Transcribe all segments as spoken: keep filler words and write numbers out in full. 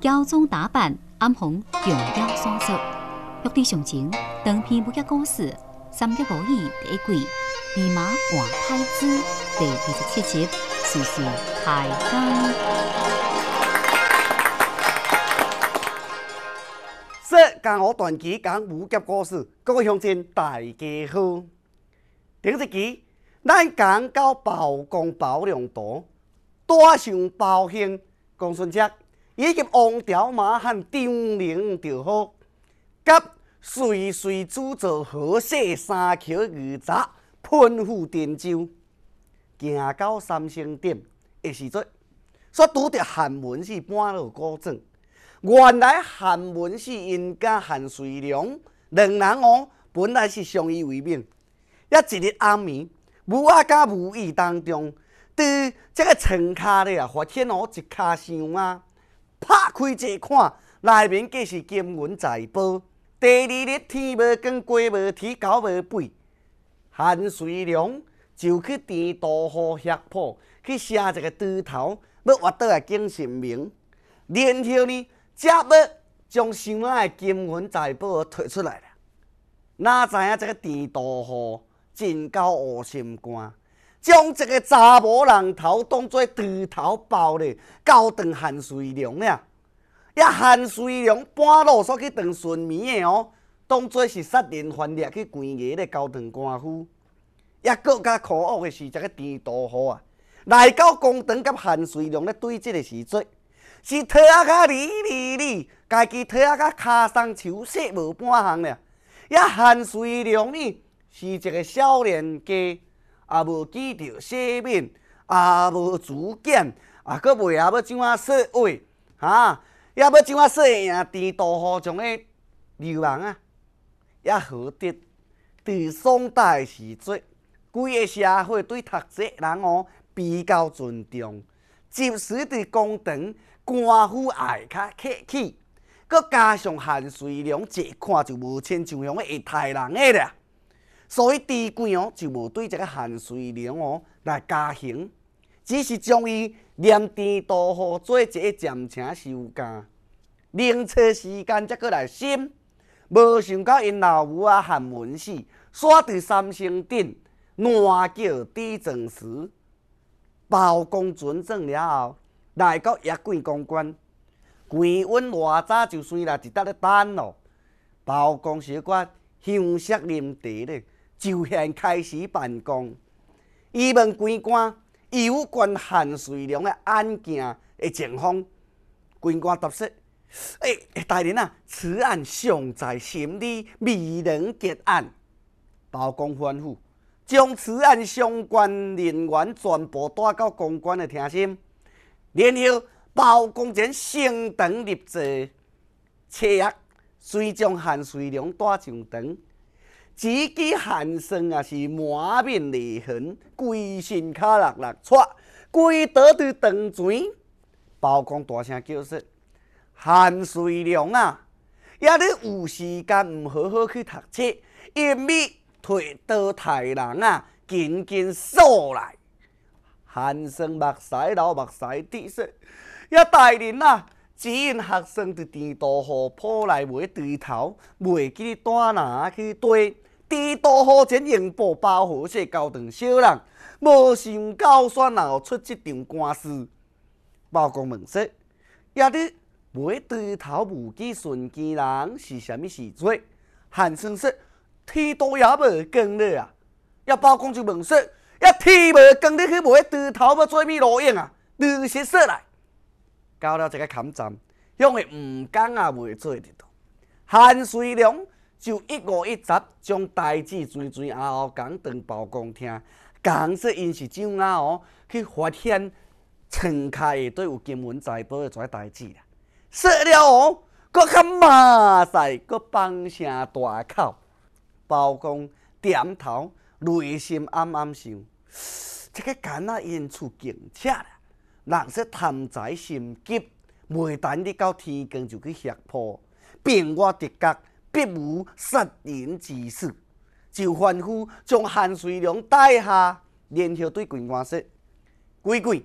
乔装打扮，暗红重要双手。玉帝上前，长篇武侠故事《三国无义》第一季《弼马换太子》第二十七集，事事开讲。 说江湖传奇讲武侠故事，各位乡亲大家好。顶一期咱讲到包公包良图，大上包兴、公孙策以及王朝马汉张灵赵好，甲岁岁主造好势三桥二闸喷赴滇州，行到三星点的时阵，煞拄着韩文氏搬落古镇。原来韩文氏因甲韩遂良两人哦，本来是相依为命。也一日暗暝，无仔甲无意当中，伫这个床骹咧啊，发现哦一卡箱啊，拍开一看，内面皆是金银财宝。第二日天无光，鸡无啼，狗无吠，韩遂良就去田渡河穴谱去写一个猪头，要挖倒来敬神明。然后呢，才要将箱仔的金银财宝摕出来了。哪知影这个田渡河真够恶心肝，将这个查某人头当作猪头包咧，交长韩遂良了。也韩遂良半路煞去当顺绵的哦，当作是杀人犯掠去关押咧，交长官府。也更加可恶的是，这个田渡河啊，来到公堂甲韩遂良咧对峙的时阵，是拖啊甲哩哩哩，家己拖啊甲骹松手细无半项了。也韩遂良呢？是一个少年家，也无记着姓名，也无主见，啊，佫袂晓要怎啊说话，哈，也要怎啊说赢田渡河上的流氓啊，也好得，伫宋代的时阵，规个社会对读书人哦比较尊重，即使伫公堂，官府也较客气，佫加上韩遂良一看就无亲像样的会杀人的啦。所以地官哦就无对这个韩遂良哦来加刑，只是将伊连田渡河做一个暂请收监，另找时间才过来审。无想到因老母啊韩文氏煞伫三星顶乱叫地藏寺，包公准证了后，来到驛馆公馆，官员偌早就先来一搭咧等咯。包公小可香色啉茶咧。就现开始办公，伊问官官有关韩遂良的案件的情况。官官答说：“诶、欸，大人啊，此案尚在审理，未能结案。”包公吩咐将此案相关人员全部带到公馆的厅审，然后包公前升堂立坐，车驛遂将韩遂良带上堂。只见韩生啊是满面泪痕，规身骹落落喘，跪倒伫堂前。包公大声叫说：“韩遂良啊，也你有时间唔好好去读册，因为推倒杀人啊，紧紧锁来。”韩生目屎流，目屎滴说：“也大人啊，只因学生伫田渡河铺内买猪头，袂记带拿去堆。田渡河前用布包好势交长小人，无想到煞闹出这场官司。”包公问说：“也你买猪头无记顺见人是啥物事做？”韩生说：“天都也无光了啊！”也包公就问说：“也天无光，你去买猪头要做咩路用啊？如实说来。”到了这个坎站，因为唔讲也袂做得到。韩遂良就一五一十将代志全全后后讲当包公听，讲说因是怎啊哦去发现床骹下底有金银财宝的这代志啦。说了哦，搁较骂赛，搁放声大口。包公点头，内心暗暗想：这个奸仔因处警察啦，人说贪财心急，袂等你到天光就去吓破，并我直觉。必无杀人之事，就吩咐将韩遂良带下，然后对官官说：“官官，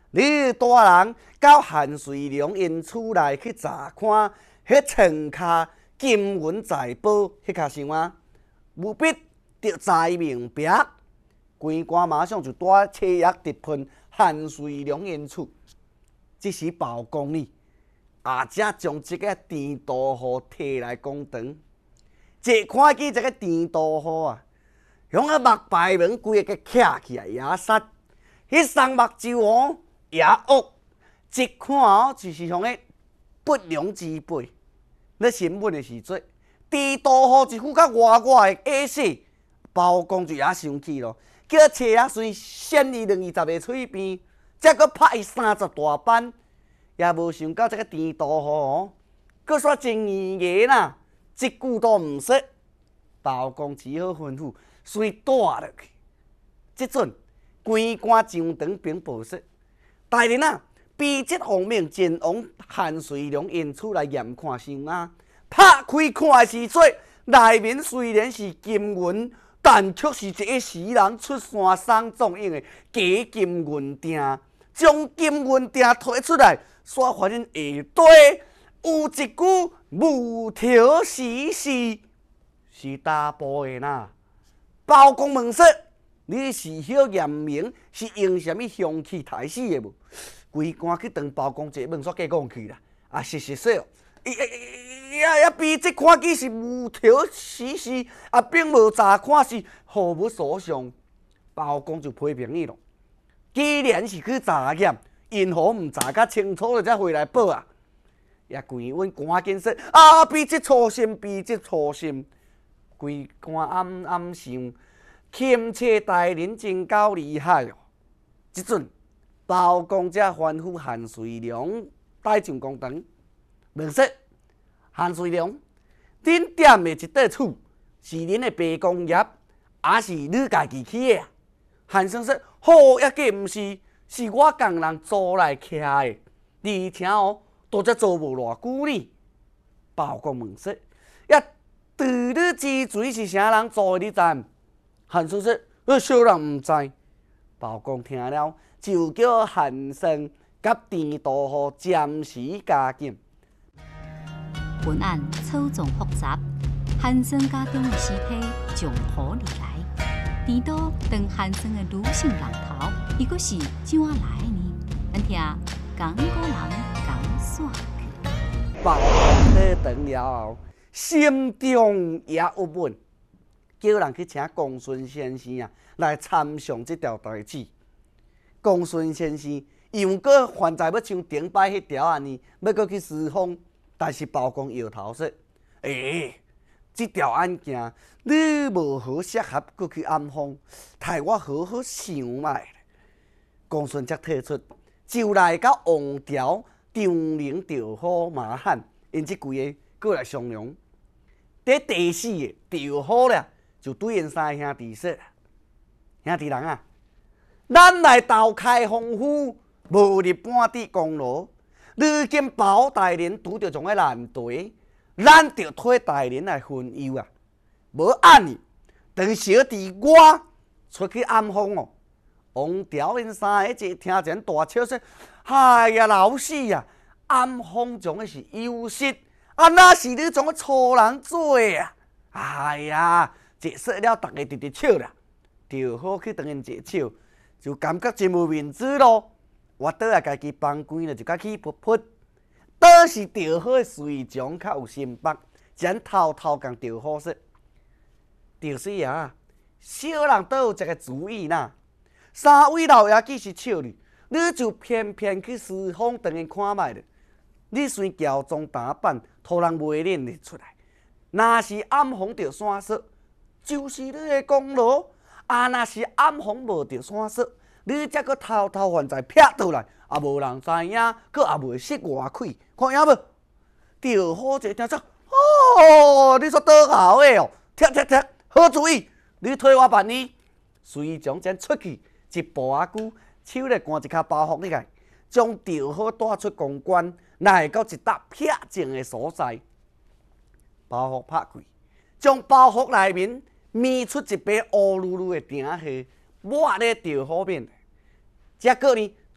你大人到韩瑞良因厝内去查看，迄床骹金银财宝迄卡箱啊，务必着载明白。官官马上就带车钥直奔韩瑞良因厝。这时曝光呢，阿姐将这个甜豆腐摕来讲堂，一看见这个甜豆腐啊，向个目白门规个徛起来也杀，迄双目睭哦也恶，一看哦就是向个不良之辈。咧新闻的时阵，甜豆腐一副较歪歪的矮势，曝光就也生气咯，叫车仔随扇伊两二十个嘴边。才阁拍伊三十大板，也无想到这个甜豆腐哦，阁煞真圆圆啦，一句都毋说。包公只好吩咐，随带落去。即阵官官上堂禀报说，大人啊，逼这奉命前往韩瑞良因厝来验看箱啊。拍开看的时阵，内面虽然是金银，但却是一个死人出山送状用的假金银锭。将金银锭摕出来，煞发现下底有一具无条死尸，是大埔的呐。包公问说：“你是晓验明是用什么凶器杀死的无？”规官去当包公这问煞过讲去啦，啊，实实说哦，伊伊也也比这看见是无条死尸，啊，并无查看是毫无所伤。包公就批评伊咯。既然是去查验，因何毋查较清楚了才回来报啊？也官阮赶紧说啊，比这粗心，比这粗心。官官暗暗想，钦差大人真够厉害哦。即阵包公才吩咐韩瑞良带上公堂，问说：韩瑞良，恁踮的一块厝是恁的爸公业，还是你家己起的？韩生说：好也计毋是，是我工人租来徛的，而且哦，都才做无偌久呢。包公问说：也除你之前是啥人做的？你知？韩生说：呃，小人毋知。包公听了，就叫韩生甲甜豆腐暂时加减。 本案错综复杂，韩生家中的尸体从何而来？甜豆当韩生的女性人头，伊阁是怎啊来的呢？咱听讲古人讲煞去。 包公退堂了后，心中也郁闷，叫人去请公孙先生啊来参详这条代志。公孙先生又搁还在要像顶摆迄条安尼，要搁去施封，但是包公摇头说：“诶、欸，这条案件你无好适合搁去暗封，待我好好想卖。”公孙则提出，就来到王朝张灵、赵虎、马汉，因这几个过来商量。第第四个赵虎咧，就对因三兄弟说：“兄弟人啊，咱来斗开封府，无入半点功劳。如今包大人拄着种个难题，咱着替大人来分忧啊。无按呢，等小弟我出去暗封哦。”王朝因三个一听见大笑说：“哎呀，老四呀，暗封种个是优势，啊那是你种个粗人做啊！哎呀，这说了，大家直直笑啦。就好去等因一笑，就感觉真无面子咯。我倒来家己帮关了，就甲气噗噗。倒是赵虎的随从较有心腹，咱偷偷共赵虎说：赵师爷，小人倒有一个主意呐。三位老爷既是笑你，你就偏偏去私访等因看卖了。你虽乔装打扮，互人袂认得出来。若是暗访着山色，就是你的功劳；啊，若是暗访无着山色，你则搁偷偷还在撇倒来，啊无人知影，佫也袂识外开，看影无？赵虎一听说，哦，你说倒好诶哦，踢踢踢，好主意，你替我办呢。随从将出去一步仔久，手咧赶一卡包袱入来，将赵虎带出公馆，来到一笪僻静的所在。包袱拍开，将包袱内面搣出一把乌噜噜的鼎盒，抹咧赵虎面。再过呢，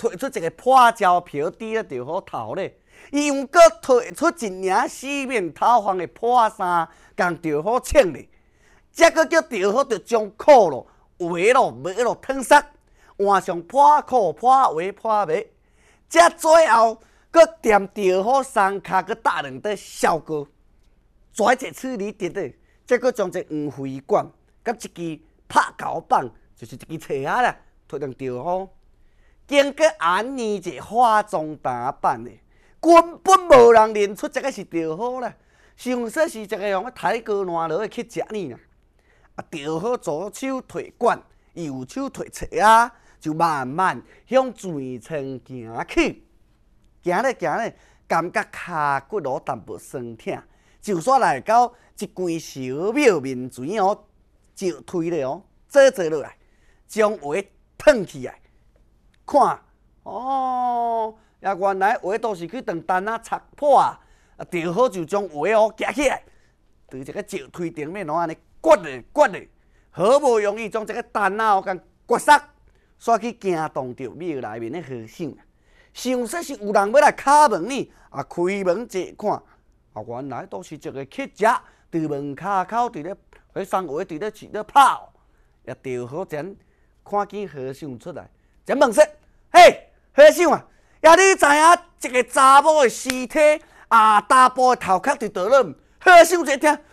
摕出一个破招票伫咧着好头咧，伊又搁摕出一领四面透风的破衫，共着好穿咧，则搁叫着好着将裤咯围咯围咯烫湿，换上破裤破围破袜，则最后搁踮着好三骹搁搭两块小膏，拽一个处理滴咧，则搁将一个黄灰管甲一支拍胶棒，就是一支册仔啦，摕上着好。经过安尼一个化妆打扮的，根本无人认出这个是着好啦。上说是一个用个抬高烂落去食呢啦。啊，着好左手提管，右手提册仔，就慢慢向水床行去。行咧行咧，感觉骹骨路淡薄酸痛，就煞来到一间小庙面前哦，就推咧哦，坐坐落来，将话烫起来。看，哦，也原来话都是去当单啊插破啊，啊，着好就将话哦夹起来，对一个石推顶面哦安尼掘咧掘咧，好不容易将这个单啊哦甲掘塞，煞去惊动着庙内面的和尚。想说是有人要来敲门呢，啊，开门一看，啊，原来都是一个乞食，伫门骹口伫咧迄送话伫咧饲咧跑，也着好前看见和尚出来。才问说：“嘿，和尚啊，也你知影一个查某的尸体啊，大部的头壳伫倒了？”和尚一听，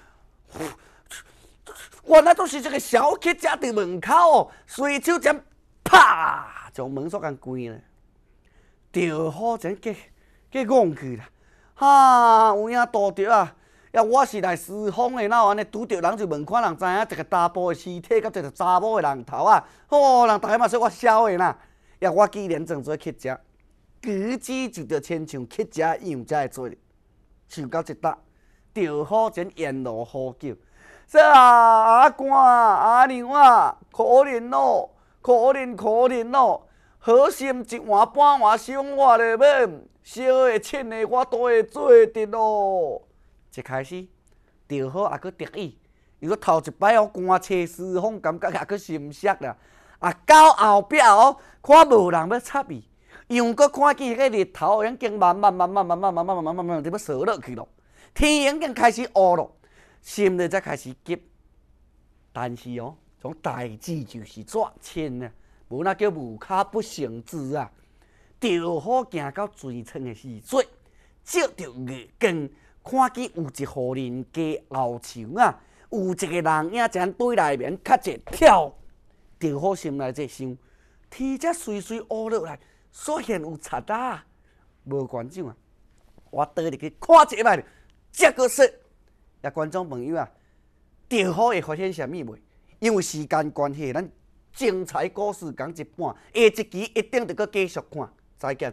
原来都是一个小乞食伫门口哦，随手将啪将门锁甲关了，着好前计计讲去啦。哈，有影拄着啊！呀，我是来施风的，哪有安尼拄着人就问看人知影一个大部的尸体，甲一个查某的人头啊！哦，人逐个嘛说我晓的啦。呀，我既然装做乞食，举止就着亲像乞食样才会做。想到一搭，着好前沿路呼叫：“说啊，阿官啊，阿娘啊，可怜咯，可怜可怜咯！好心一碗半碗生我咧免，烧的凊的我都会做得咯。”一开始，着好也佫得意，伊佫头一摆哦，官车私访，感觉也佫心塞啦。啊，到后壁哦，看无人要插伊，又佫看见迄个日头已经慢慢慢慢慢慢慢慢慢慢慢慢就要烧落去咯，天已经开始乌咯，心里才开始急。但是哦，种代志就是绝千啊，无那叫无卡不成之啊。着好行到水床的时阵，照着月光。看见有一户人家后墙啊，有一个人影正对内面较一跳，着好心内在想，天才随随乌落来，所现有贼啊，无关怎啊？我倒入去看一摆，这个说，也观众朋友啊，着好会发现啥物袂？因为时间关系，咱精彩故事讲一半，下一集一定得搁继续看，再见。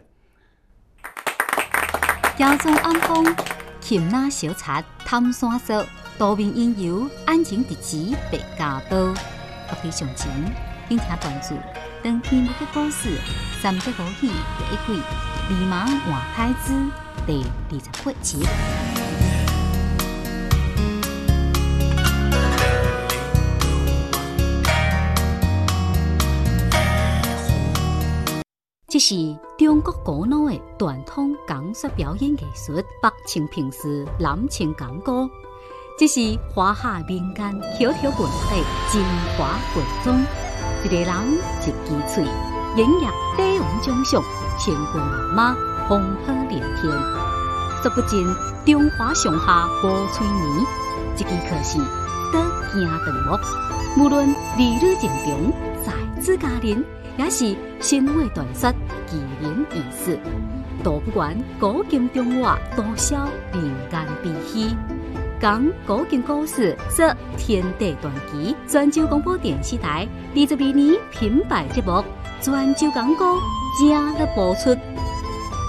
腰中暗风。擒拿小贼探山说，多面因由安情直指白家刀。各位上前，并听段子，当天幕的故事，三只五喜第一季，立马换太子第二十八集。这是中国古老的传统讲说表演艺术，北清平时，南清讲歌。这是华夏民间口头文化的精华文章。一个人一支嘴，演绎帝王将相，千军万马，风火连天。说不尽中华上下五翠年，这支可是得惊断目。无论儿女情长，才子佳人。也是神话传说，奇人异事，都不管古今中外多少民间悲喜，讲古今故事，说天地传奇。泉州广播电视台二十二年品牌节目《泉州讲歌》正在播出。